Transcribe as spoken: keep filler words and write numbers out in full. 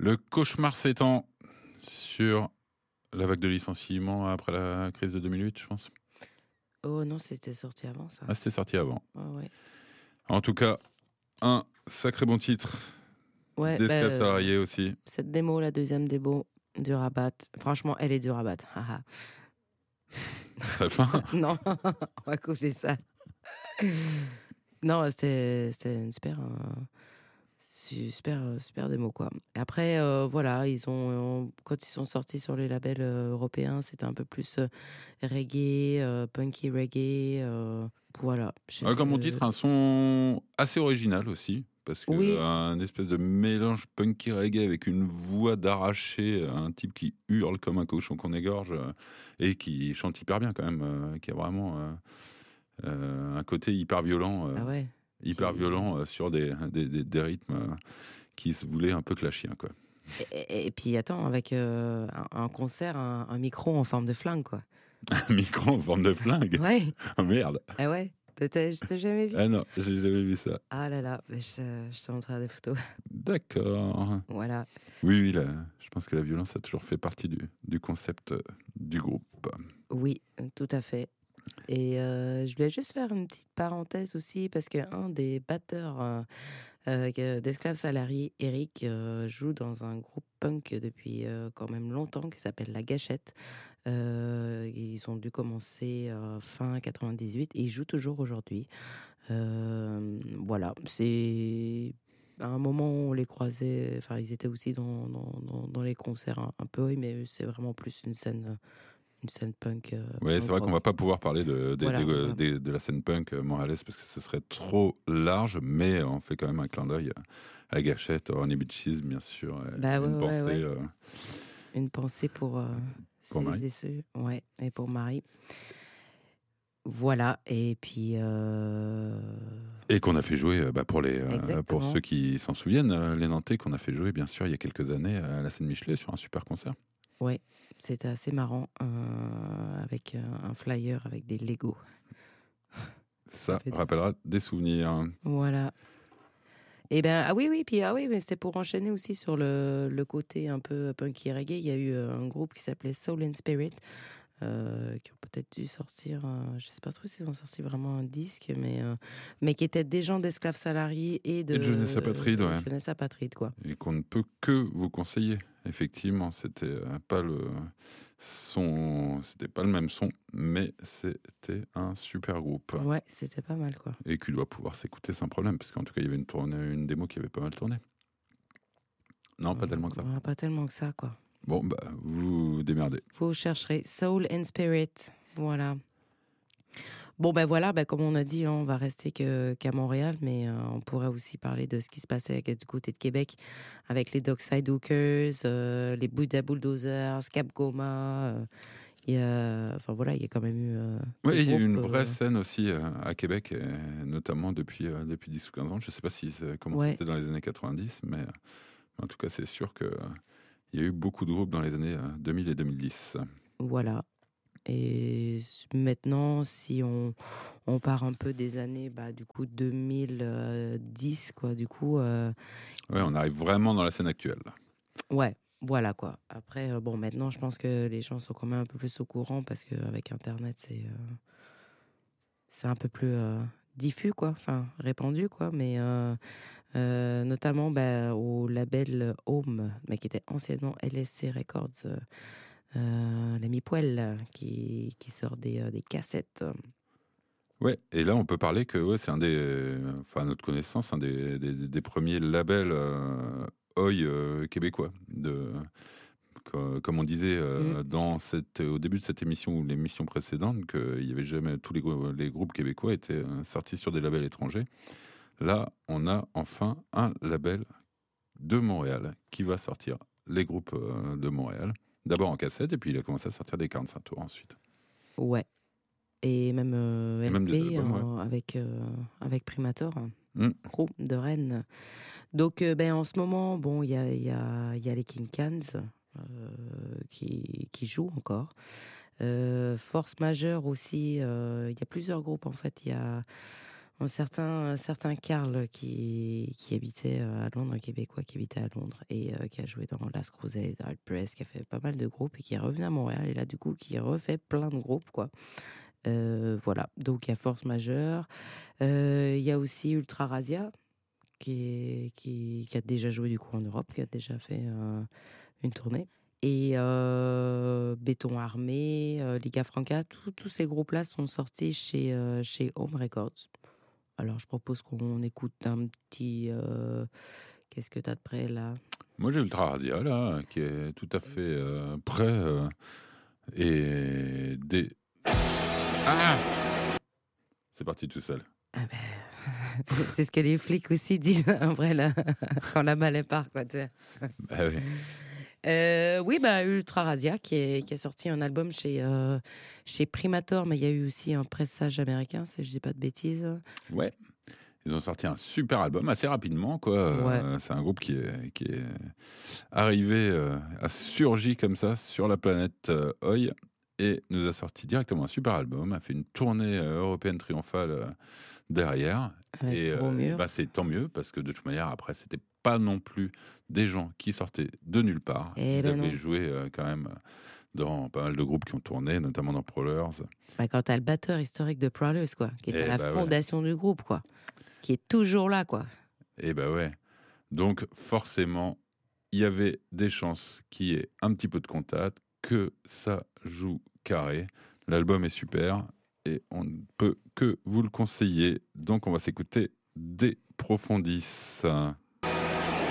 Le cauchemar s'étend sur la vague de licenciements après la crise de deux mille huit, je pense. Oh non, c'était sorti avant ça. Ah, c'était sorti avant. Oh, ouais. En tout cas, un sacré bon titre. Ouais, D'esclaves bah, salariés aussi. Cette démo, la deuxième démo du Rabat, franchement, elle est du Rabat. Très fin. Non, on va couper ça. Non, c'était, c'était une super, euh, super, super démo, quoi. Et après, euh, voilà, ils ont, euh, quand ils sont sortis sur les labels euh, européens, c'était un peu plus euh, reggae, euh, punky reggae. Euh, voilà. Je, Ouais, comme mon euh, titre, un son assez original aussi. Parce que Oui. un espèce de mélange punky reggae avec une voix d'arraché, un type qui hurle comme un cochon qu'on égorge euh, et qui chante hyper bien quand même, euh, qui a vraiment euh, euh, un côté hyper violent, euh, Ah ouais. hyper Puis- violent euh, sur des, des, des, des rythmes euh, qui se voulaient un peu clashien, quoi. Et, et- et puis attends, avec euh, un, un concert, un, un micro en forme de flingue, quoi. Un micro en forme de flingue. Ouais. Oh merde. Ah ouais. T'as, t'as- je t'ai jamais vu. Ah non, j'ai jamais vu ça. Ah là là, je, te- je te montrerai des photos. D'accord. Voilà. Oui, oui, là, je pense que la violence a toujours fait partie du, du concept euh, du groupe. Oui, tout à fait. Et euh, je voulais juste faire une petite parenthèse aussi, parce qu'un des batteurs euh, euh, que- d'Esclaves Salariés, Eric, euh, joue dans un groupe punk depuis euh, quand même longtemps qui s'appelle La Gâchette. Euh, ils ont dû commencer euh, fin quatre-vingt-dix-huit et ils jouent toujours aujourd'hui. Euh, voilà, c'est à un moment où on les croisait, enfin ils étaient aussi dans, dans, dans, dans les concerts un, un peu, mais c'est vraiment plus une scène, une scène punk. Euh, Oui, c'est punk vrai qu'on rock. va pas pouvoir parler de, de, Voilà, de, on va- de- de la scène punk euh, montréalaise parce que ce serait trop large, mais on fait quand même un clin d'œil à la Gâchette, à Ronnie Bitches, bien sûr, et Bah ouais, une ouais, pensée ouais. euh, Une pensée pour, euh, pour celles Marie. et ceux, ouais, et pour Marie. Voilà, et puis euh, Et qu'on a fait jouer, euh, bah, pour, les, euh, pour exactement. ceux qui s'en souviennent, euh, les Nantais qu'on a fait jouer, bien sûr, il y a quelques années à la scène Michelet sur un super concert. Ouais, c'était assez marrant euh, avec euh, un flyer avec des Lego. Ça fait- rappellera des souvenirs. Voilà. Et ben ah oui oui puis ah oui mais c'était pour enchaîner aussi sur le, le côté un peu punky reggae. Il y a eu euh, un groupe qui s'appelait Soul and Spirit euh, qui ont peut-être dû sortir, euh, je sais pas trop s'ils ont sorti vraiment un disque, mais euh, mais qui étaient des gens d'esclaves salariés et de Et de Jeunesse Apatride, ouais. Jeunesse Apatride, quoi. Et qu'on ne peut que vous conseiller. Effectivement, c'était euh, pas le son, c'était pas le même son, mais c'était un super groupe Ouais, c'était pas mal, quoi. et qui doit pouvoir s'écouter sans problème, parce qu'en tout cas, il y avait une tournée, une démo qui avait pas mal tourné. Non, pas tellement que ça. Ouais, pas tellement que ça, quoi. Bon, bah, vous vous démerdez. Vous chercherez Soul and Spirit, voilà. Bon, ben voilà, ben comme on a dit, hein, on va rester que, qu'à Montréal, mais euh, on pourrait aussi parler de ce qui se passait avec- du côté de Québec avec les Dockside Hookers, euh, les Buddha Bulldozers, Cap Goma. euh, il y a, enfin voilà, il y a quand même eu. euh, Oui, des il y a eu une groupes, vraie euh, scène aussi euh, à Québec, et notamment depuis, euh, depuis dix ou quinze ans. Je ne sais pas si c'est- comment Ouais. c'était dans les années quatre-vingt-dix, mais euh, en tout cas, c'est sûr qu'il y a eu beaucoup de groupes dans les années euh, deux mille et deux mille dix. Voilà. Et s- maintenant, si on, on part un peu des années, bah, du coup, deux mille dix, quoi, du coup, euh, Ouais, on arrive vraiment dans la scène actuelle. ouais, voilà, quoi. Après, euh, bon, maintenant, je pense que les gens sont quand même un peu plus au courant parce qu'avec Internet, c'est euh, c'est un peu plus euh, diffus, quoi, enfin, répandu, quoi, mais euh, euh, notamment bah, au label Home, mais qui était anciennement L S C Records, euh, euh, l'ami Poel, qui, qui sort des, euh, des cassettes. Ouais, et là, on peut parler que ouais, c'est un des, euh, enfin, à notre connaissance, un des, des, des premiers labels euh, Oi euh, québécois. De, co- comme on disait Mm. euh, dans cette, au début de cette émission ou l'émission précédente, qu'il y avait jamais tous les, grou- les groupes québécois étaient euh, sortis sur des labels étrangers. Là, on a enfin un label de Montréal qui va sortir les groupes euh, de Montréal. D'abord en cassette, et puis il a commencé à sortir des quarante-cinq tours ensuite. Ouais. Et même euh, Et même des L P albums, ouais. euh, avec, euh, avec Primator, Mm. groupe de Rennes. Donc, euh, ben, en ce moment, bon, il y a, il y, a, il y a les King Cans euh, qui, qui jouent encore. Euh, Force Majeure aussi, euh, il y a plusieurs groupes en fait. Il y a Un certain, certain Karl qui, qui habitait à Londres, un Québécois qui habitait à Londres et euh, qui a joué dans Last Crusade, Hard Press, qui a fait pas mal de groupes et qui est revenu à Montréal et là du coup qui refait plein de groupes quoi. Euh, voilà, donc il y a Force Majeure, Euh, il y a aussi Ultra Razia qui, est, qui, qui a déjà joué du coup en Europe, qui a déjà fait euh, une tournée. Et euh, Béton Armé, euh, Liga Franca, tout- tous ces groupes-là sont sortis chez, euh, chez Home Records. Alors je propose qu'on écoute un petit... euh, Qu'est-ce que t'as de près là? Moi, j'ai Ultra Razia, là, qui est tout à fait euh, prêt. euh, et des... Ah C'est parti tout seul. Ah ben, c'est ce que les flics aussi disent après là, quand la balle est part quoi. Tu vois. Bah oui. Euh, oui, bah, Ultra Razia qui, est, qui a sorti un album chez, euh, chez Primator, mais il y a eu aussi un pressage américain, si je dis pas de bêtises. Ouais. Ils ont sorti un super album assez rapidement, quoi. Ouais. Euh, c'est un groupe qui est, qui est arrivé, euh, a surgi comme ça sur la planète euh, Oi et nous a sorti directement un super album, a fait une tournée euh, européenne triomphale euh, derrière. Avec Et Gros euh, Mur. bah, c'est tant mieux parce que de toute manière, après, c'était pas non plus des gens qui sortaient de nulle part. Eh Ils ben avaient non. joué euh, quand même dans pas mal de groupes qui ont tourné, notamment dans Prowlers. Bah, quand t'as le batteur historique de Prowlers, quoi, qui est Et à la bah ouais. fondation du groupe, quoi, qui est toujours là, quoi. Et bah ouais. Donc forcément, il y avait des chances qu'il y ait un petit peu de contact, que ça joue carré. L'album est super et on ne peut que vous le conseiller. Donc on va s'écouter des Profondis.